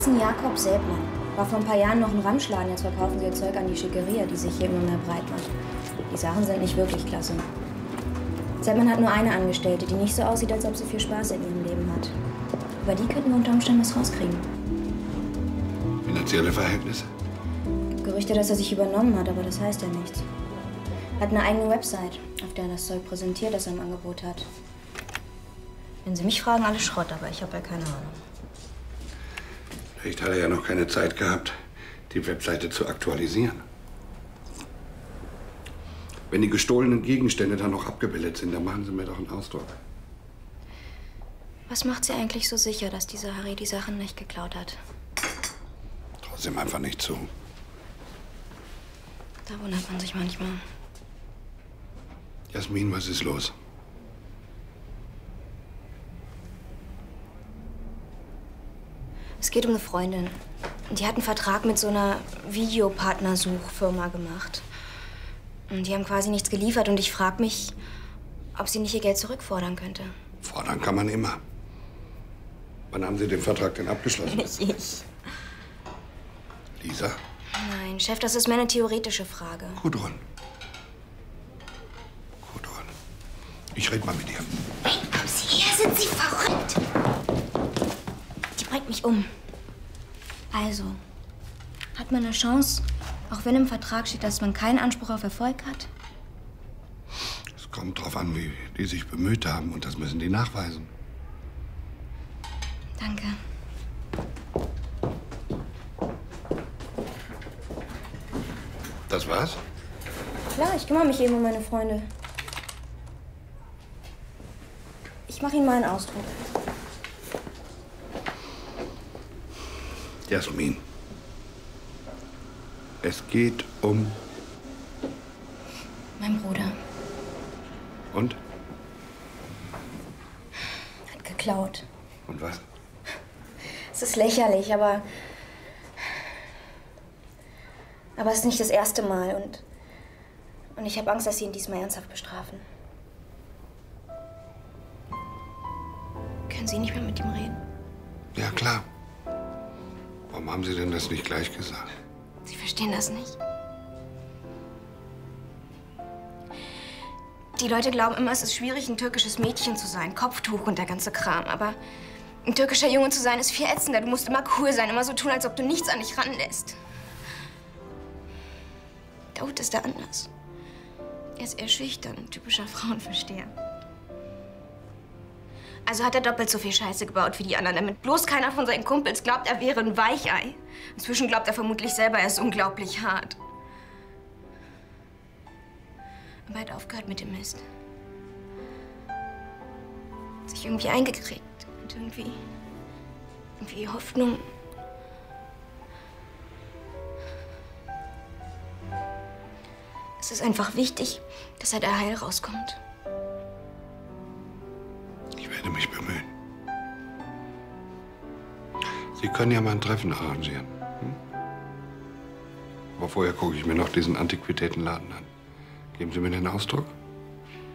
Jakob Selbmann war vor ein paar Jahren noch ein Ramschladen. Jetzt verkaufen sie ihr Zeug an die Schickeria, die sich hier immer mehr breit macht. Die Sachen sind nicht wirklich klasse. Selbmann hat nur eine Angestellte, die nicht so aussieht, als ob sie viel Spaß in ihrem Leben hat. Über die könnten wir unter Umständen was rauskriegen. Finanzielle Verhältnisse? Es gibt Gerüchte, dass er sich übernommen hat, aber das heißt ja nichts. Er hat eine eigene Website, auf der er das Zeug präsentiert, das er im Angebot hat. Wenn Sie mich fragen, alles Schrott, aber ich habe ja keine Ahnung. Vielleicht hat er ja noch keine Zeit gehabt, die Webseite zu aktualisieren. Wenn die gestohlenen Gegenstände dann noch abgebildet sind, dann machen Sie mir doch einen Ausdruck. Was macht Sie eigentlich so sicher, dass dieser Harry die Sachen nicht geklaut hat? Trotzdem einfach nicht zu. Da wundert man sich manchmal. Jasmin, was ist los? Es geht um eine Freundin. Die hat einen Vertrag mit so einer Videopartnersuchfirma gemacht. Und die haben quasi nichts geliefert. Und ich frage mich, ob sie nicht ihr Geld zurückfordern könnte. Fordern kann man immer. Wann haben Sie den Vertrag denn abgeschlossen? Nicht ich. Lisa? Nein, Chef, das ist mehr eine theoretische Frage. Gudrun. Gudrun. Ich rede mal mit ihr. Hey, kommen Sie her, sind Sie verrückt? Die bringt mich um. Also, hat man eine Chance, auch wenn im Vertrag steht, dass man keinen Anspruch auf Erfolg hat? Es kommt drauf an, wie die sich bemüht haben. Und das müssen die nachweisen. Danke. Das war's? Klar, ich kümmere mich eben um meine Freunde. Ich mache Ihnen mal einen Ausdruck. Jasmin. Es geht um... Mein Bruder Und? hat geklaut. Und was? Es ist lächerlich, aber es ist nicht das erste Mal und ich habe Angst, dass Sie ihn diesmal ernsthaft bestrafen. Können Sie nicht mehr mit ihm reden? Ja, klar. Warum haben Sie denn das nicht gleich gesagt? Sie verstehen das nicht. Die Leute glauben immer, es ist schwierig, ein türkisches Mädchen zu sein. Kopftuch und der ganze Kram. Aber ein türkischer Junge zu sein, ist viel ätzender. Du musst immer cool sein, immer so tun, als ob du nichts an dich ranlässt. Daoud ist da anders. Er ist eher schüchtern, ein typischer Frauenversteher. Also hat er doppelt so viel Scheiße gebaut wie die anderen, damit bloß keiner von seinen Kumpels glaubt, er wäre ein Weichei. Inzwischen glaubt er vermutlich selber, er ist unglaublich hart. Aber er hat aufgehört mit dem Mist. Hat sich irgendwie eingekriegt und irgendwie Hoffnung. Es ist einfach wichtig, dass er da heil rauskommt. Ich werde mich bemühen. Sie können ja mal ein Treffen arrangieren. Hm? Aber vorher gucke ich mir noch diesen Antiquitätenladen an. Geben Sie mir den Ausdruck?